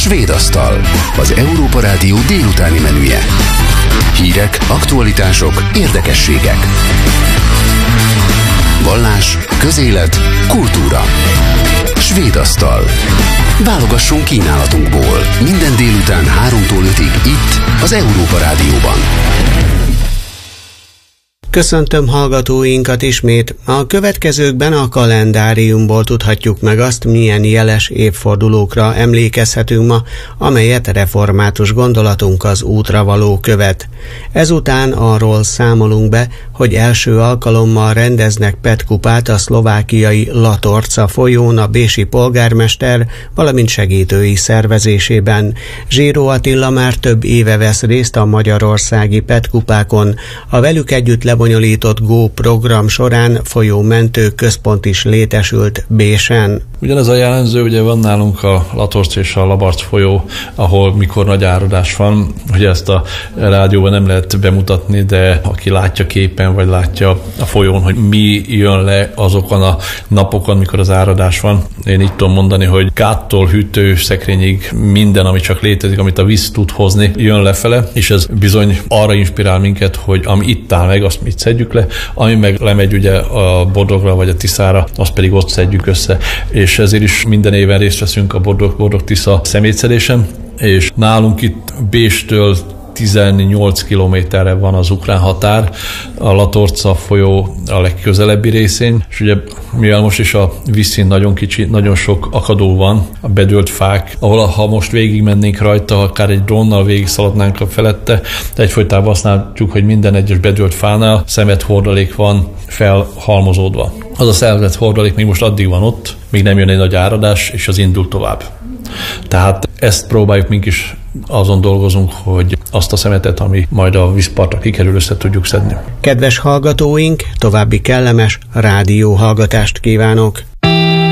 Svéd asztal, az Európa Rádió délutáni menüje. Hírek, aktualitások, érdekességek. Vallás, közélet, kultúra. Svéd asztal. Válogassunk kínálatunkból. Minden délután 3-tól 5-ig itt, az Európa Rádióban. Köszöntöm hallgatóinkat ismét. A következőkben a kalendáriumból tudhatjuk meg azt, milyen jeles évfordulókra emlékezhetünk ma, amelyet református gondolatunk az útra való követ. Ezután arról számolunk be, hogy első alkalommal rendeznek PET-kupát a szlovákiai Latorca folyón a bési polgármester, valamint segítői szervezésében. Zsíró Attila már több éve vesz részt a magyarországi PET-kupákon. A velük együtt lebonyolított Go program során folyómentő központ is létesült Bésen. Ugyanez a jellemző, ugye van nálunk a Latorc és a Labarc folyó, ahol mikor nagy áradás van, ugye ezt a rádióban nem lehet bemutatni, de aki látja képen, vagy látja a folyón, hogy mi jön le azokon a napokon, mikor az áradás van. Én így tudom mondani, hogy gáttól hűtő szekrényig minden, ami csak létezik, amit a víz tud hozni, jön lefele, és ez bizony arra inspirál minket, hogy ami itt áll meg, azt mit szedjük le, ami meg lemegy ugye a Bordogra vagy a Tiszára, azt pedig ott szedjük össze. És ezért is minden éven részt veszünk a Bordog-Tisza szemétszedésen, és nálunk itt Béstől 18 kilométerre van az ukrán határ, a Latorca folyó a legközelebbi részén, és ugye mivel most is a vízszint nagyon kicsi, nagyon sok akadó van, a bedőlt fák, ahol ha most végigmennénk rajta, akár egy drónnal végigszaladnánk a felette, de egyfolytában azt látjuk, hogy minden egyes bedőlt fánál szemethordalék van felhalmozódva. Az a szemethordalék még most addig van ott, míg nem jön egy nagy áradás, és az indul tovább. Tehát ezt próbáljuk mink is, azon dolgozunk, hogy azt a szemetet, ami majd a vízpartra kikerül, össze tudjuk szedni. Kedves hallgatóink, további kellemes rádióhallgatást kívánok!